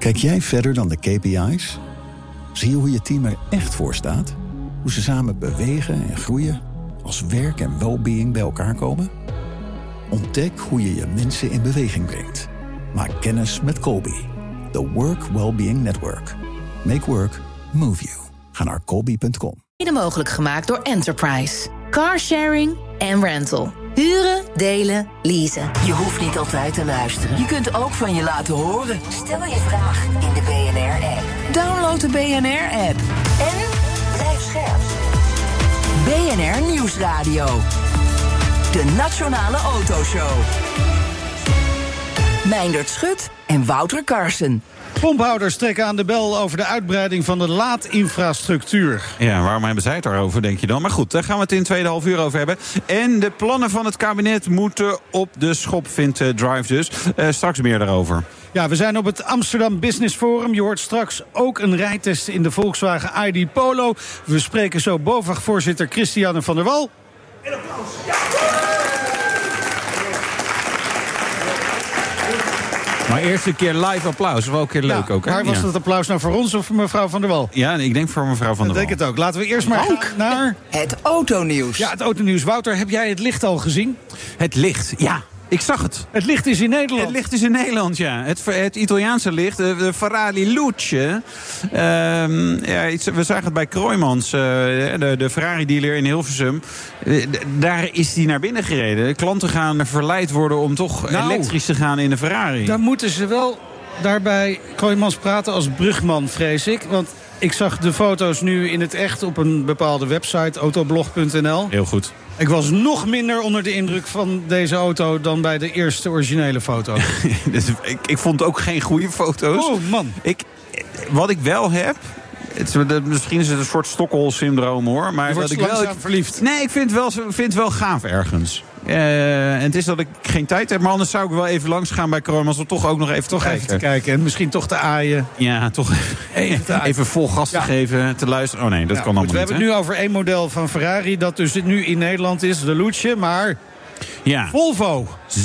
Kijk jij verder dan de KPI's? Zie je hoe je team er echt voor staat? Hoe ze samen bewegen en groeien? Als werk en well-being bij elkaar komen? Ontdek hoe je je mensen in beweging brengt. Maak kennis met Colby. The Work Wellbeing Network. Make work move you. Ga naar colby.com. Mede mogelijk gemaakt door Enterprise. Carsharing en rental. Huren, delen, leasen. Je hoeft niet altijd te luisteren. Je kunt ook van je laten horen. Stel je vraag in de BNR-app. Download de BNR-app. En blijf scherp. BNR Nieuwsradio. De Nationale Autoshow. Meindert Schut en Wouter Carson. Pomphouders trekken aan de bel over de uitbreiding van de laadinfrastructuur. Ja, waarom hebben zij het daarover, denk je dan? Maar goed, daar gaan we het in het tweede half uur over hebben. En de plannen van het kabinet moeten op de schop, vindt Drive dus. Straks meer daarover. Ja, we zijn op het Amsterdam Business Forum. Je hoort straks ook een rijtest in de Volkswagen ID Polo. We spreken zo BOVAG-voorzitter Christiane van der Wal. En applaus. Ja. Maar eerst een keer live applaus. Wel een keer leuk ook, hè? Maar was dat applaus nou voor ons of voor mevrouw van der Wal? Ja, ik denk voor mevrouw van der Wal. Ik denk het ook. Laten we eerst maar gaan naar het autonieuws. Ja, het autonieuws. Wouter, heb jij het licht al gezien? Het licht, ja. Ik zag het. Het licht is in Nederland. Het licht is in Nederland, ja. Het Italiaanse licht, de Ferrari Luce. We zagen het bij Kroijmans, de Ferrari-dealer in Hilversum. Daar is die naar binnen gereden. De klanten gaan verleid worden om toch elektrisch te gaan in de Ferrari. Daar moeten ze wel daarbij Kroijmans praten als brugman, vrees ik. Want ik zag de foto's nu in het echt op een bepaalde website, autoblog.nl. Heel goed. Ik was nog minder onder de indruk van deze auto dan bij de eerste originele foto. Dus ik vond ook geen goede foto's. Oh, man. Wat ik wel heb... Misschien is het een soort Stockholm-syndroom, hoor. Maar je wordt langzaam verliefd. Nee, ik vind het wel gaaf ergens. En het is dat ik geen tijd heb, maar anders zou ik wel even langs gaan bij Kroijmans om toch ook nog even te kijken. En misschien toch te aaien. Ja, toch even vol gas te geven, te luisteren. Oh nee, dat kan allemaal niet. We hebben het nu over één model van Ferrari dat dus nu in Nederland is, de Luce, maar... Ja. Volvo.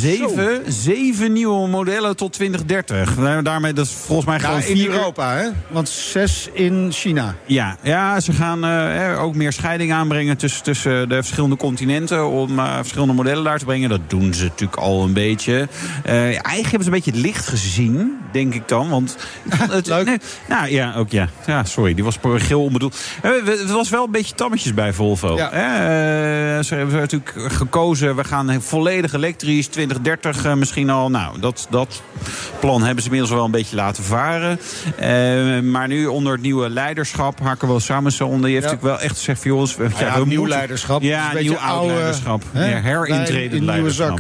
7 nieuwe modellen tot 2030. Daarmee, dat is volgens mij gewoon 4... in Europa, hè? Want 6 in China. Ja, ze gaan ook meer scheiding aanbrengen tussen de verschillende continenten om verschillende modellen daar te brengen. Dat doen ze natuurlijk al een beetje. Eigenlijk hebben ze een beetje het licht gezien, denk ik dan. Want leuk. Ja, sorry, die was geel onbedoeld. Het was wel een beetje tammetjes bij Volvo. Ja. Ze hebben natuurlijk gekozen, we gaan volledig elektrisch, 2030 misschien al. Nou, dat plan hebben ze inmiddels wel een beetje laten varen. Maar nu onder het nieuwe leiderschap, hakken we wel samen zo onder. Je heeft natuurlijk wel echt gezegd van jongens... nieuw leiderschap. Ja, nieuw oud leiderschap. Herintredend leiderschap.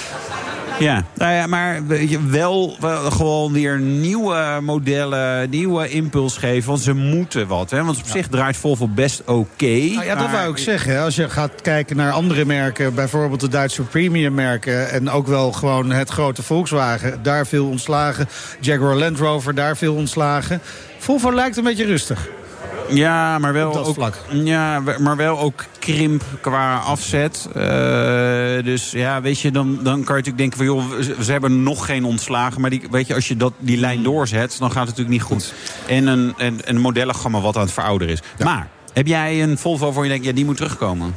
Ja, maar wel gewoon weer nieuwe modellen, nieuwe impuls geven. Want ze moeten wat. Hè? Want op zich draait Volvo best oké. Nou ja, dat wou ik zeggen. Als je gaat kijken naar andere merken, bijvoorbeeld de Duitse premium merken... en ook wel gewoon het grote Volkswagen, daar veel ontslagen. Jaguar Land Rover, daar veel ontslagen. Volvo lijkt een beetje rustig. Ja, maar wel op dat vlak. Ja, maar wel ook krimp qua afzet. Dus ja, weet je, dan kan je natuurlijk denken van... joh, ze hebben nog geen ontslagen. Maar als je die lijn doorzet, dan gaat het natuurlijk niet goed. En een modellengamma wat aan het verouderen is. Ja. Maar, heb jij een Volvo waarvan je denkt, ja, die moet terugkomen?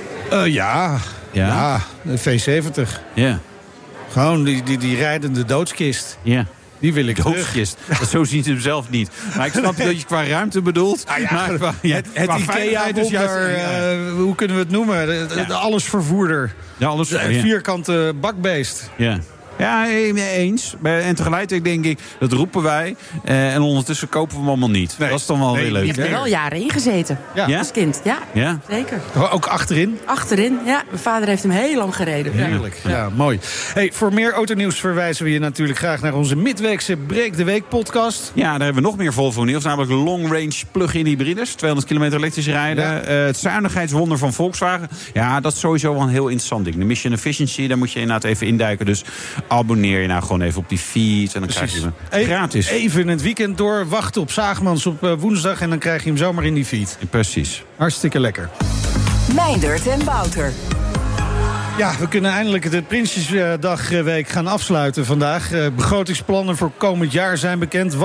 Ja, een V70. Ja. Gewoon die rijdende doodskist. Ja. Die wil ik doodskist. Zo ziet hij hem zelf niet. Maar ik snap dat je qua ruimte bedoelt. Het IKEA-wonder, hoe kunnen we het noemen? De allesvervoerder. Vierkante bakbeest. Ja. Ja, eens. En tegelijkertijd denk ik, dat roepen wij. En ondertussen kopen we hem allemaal niet. Nee. Dat is dan wel weer leuk. Je hebt er wel jaren in gezeten. Ja? Als kind. Ja, zeker. Ook achterin? Achterin, ja. Mijn vader heeft hem heel lang gereden. Heerlijk. Ja, mooi. Hey, voor meer autonieuws verwijzen we je natuurlijk graag naar onze midweekse Breek de Week podcast. Ja, daar hebben we nog meer Volvo nieuws. Namelijk long range plug-in hybrides. 200 kilometer elektrisch rijden. Ja. Het zuinigheidswonder van Volkswagen. Ja, dat is sowieso wel een heel interessant ding. De mission efficiency, daar moet je inderdaad even induiken. Dus abonneer je nou gewoon even op die feed. En dan krijg je hem gratis. Even in het weekend door. Wachten op Zaagmans op woensdag. En dan krijg je hem zomaar in die feed. Precies. Hartstikke lekker. Meindert en Wouter. Ja, we kunnen eindelijk de Prinsjesdagweek gaan afsluiten vandaag. Begrotingsplannen voor komend jaar zijn bekend.